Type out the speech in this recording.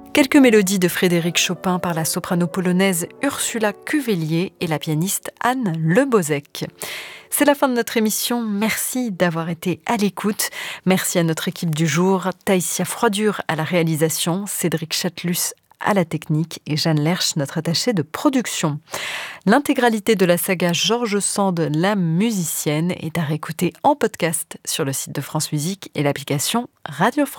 Quelques mélodies de Frédéric Chopin par la soprano polonaise Ursula Cuvelier et la pianiste Anne Lebozek. C'est la fin de notre émission. Merci d'avoir été à l'écoute. Merci à notre équipe du jour, Taïsia Froidure à la réalisation, Cédric Chatelus à la technique et Jeanne Lerche, notre attachée de production. L'intégralité de la saga George Sand, la musicienne, est à réécouter en podcast sur le site de France Musique et l'application Radio France.